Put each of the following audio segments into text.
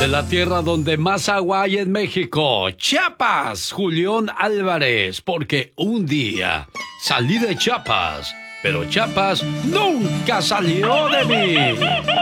De la tierra donde más agua hay en México, Chiapas, Julián Álvarez, porque un día salí de Chiapas, pero Chiapas nunca salió de mí.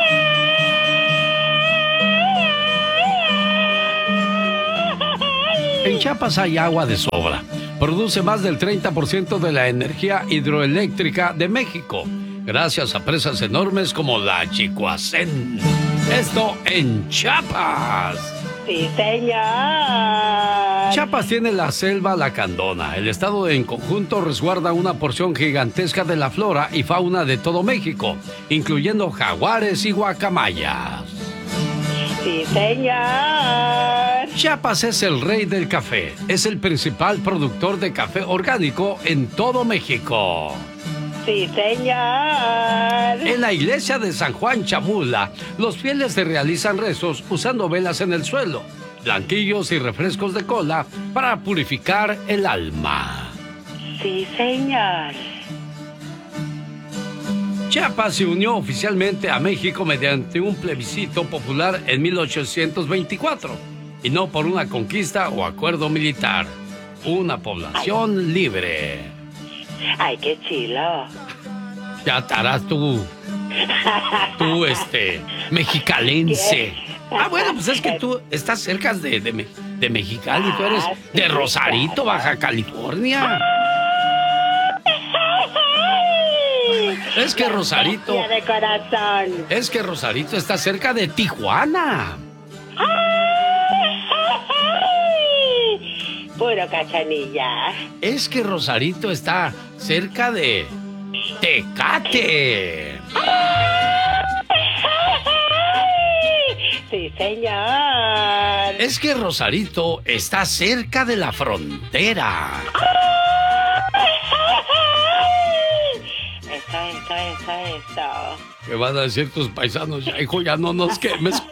En Chiapas hay agua de sobra. Produce más del 30% de la energía hidroeléctrica de México, gracias a presas enormes como la Chicoacén. Esto en Chiapas. Sí, señor. Chiapas tiene la selva lacandona. El estado en conjunto resguarda una porción gigantesca de la flora y fauna de todo México, incluyendo jaguares y guacamayas. Sí, señor. Chiapas es el rey del café. Es el principal productor de café orgánico en todo México. Sí, señor. En la iglesia de San Juan Chamula, los fieles se realizan rezos usando velas en el suelo, blanquillos y refrescos de cola para purificar el alma. Sí, señor. Chiapas se unió oficialmente a México mediante un plebiscito popular en 1824, y no por una conquista o acuerdo militar. Una población libre. Ay, qué chilo. Ya estarás tú, mexicalense. Ah, bueno, pues es que tú estás cerca de Mexicali, tú eres de Rosarito, Baja California. Es que Rosarito... de corazón. Es que Rosarito está cerca de Tijuana. Puro cachanilla. Es que Rosarito está cerca de Tecate. Sí, señor. Es que Rosarito está cerca de la frontera. Eso. ¿Qué van a decir tus paisanos? Ya, hijo, ya no nos quemes.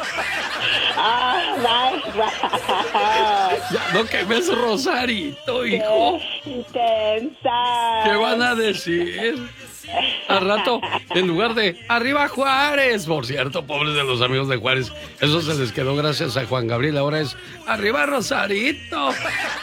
Ya no quemes Rosarito, hijo. Intensa. ¿Qué van a decir? Al rato, en lugar de ¡Arriba Juárez! Por cierto, pobres de los amigos de Juárez, eso se les quedó gracias a Juan Gabriel. Ahora es ¡Arriba Rosarito!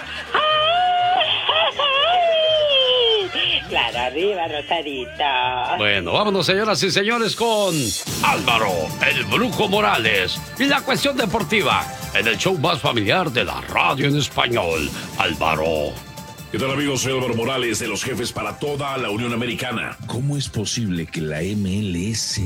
Claro, arriba, Rosarito. Bueno, vámonos, señoras y señores, con Álvaro, el Brujo Morales, y la cuestión deportiva, en el show más familiar de la radio en español. Álvaro. ¿Qué tal, amigos? Soy Álvaro Morales, de los jefes para toda la Unión Americana. ¿Cómo es posible que la MLS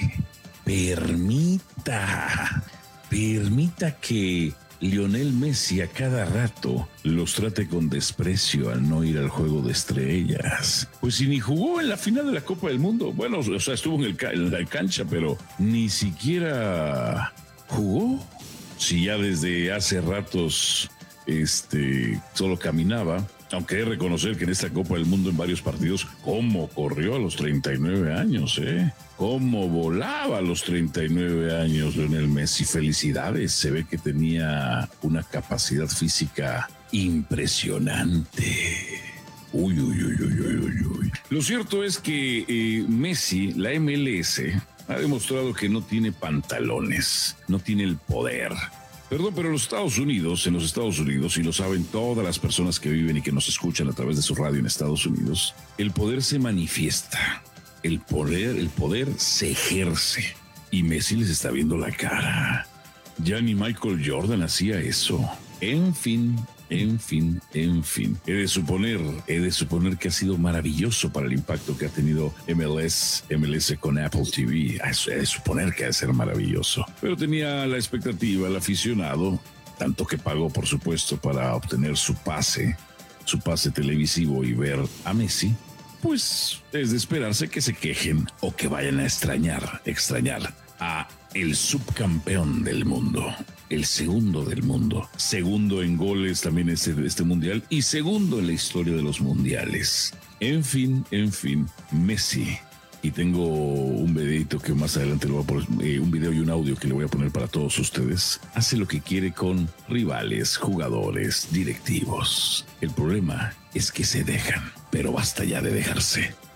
permita que Lionel Messi a cada rato los trate con desprecio al no ir al juego de estrellas? Pues si ni jugó en la final de la Copa del Mundo. Bueno, o sea, estuvo en la cancha, pero ni siquiera jugó. Si ya desde hace ratos solo caminaba. Aunque he de reconocer que en esta Copa del Mundo en varios partidos, cómo corrió a los 39 años, cómo volaba a los 39 años Lionel Messi. Felicidades, se ve que tenía una capacidad física impresionante. Uy. Lo cierto es que Messi, la MLS, ha demostrado que no tiene pantalones, no tiene el poder. Perdón, pero en los Estados Unidos, y lo saben todas las personas que viven y que nos escuchan a través de su radio en Estados Unidos, el poder se manifiesta, el poder se ejerce, y Messi les está viendo la cara. Ya ni Michael Jordan hacía eso. En fin. He de suponer que ha sido maravilloso para el impacto que ha tenido MLS con Apple TV. He de suponer que ha de ser maravilloso. Pero tenía la expectativa, el aficionado, tanto que pagó, por supuesto, para obtener su pase televisivo y ver a Messi. Pues es de esperarse que se quejen o que vayan a extrañar a el subcampeón del mundo, el segundo del mundo, segundo en goles también este mundial y segundo en la historia de los mundiales. En fin, Messi. Y tengo un videito que más adelante le voy a poner, un video y un audio que le voy a poner para todos ustedes. Hace lo que quiere con rivales, jugadores, directivos. El problema es que se dejan, pero basta ya de dejarse.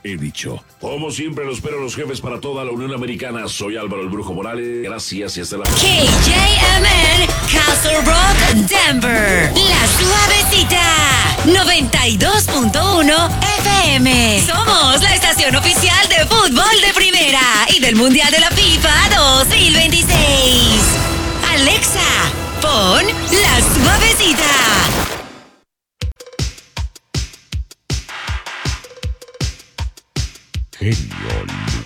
he dicho. Como siempre, lo espero los jefes para toda la Unión Americana. Soy Álvaro el Brujo Morales. Gracias y hasta la próxima. KJMN, Castle Rock, Denver. La Suavecita, 92.1 FM. Somos la estación oficial de fútbol de primera y del Mundial de la FIFA 2026. Alexa, pon La Suavecita. Genio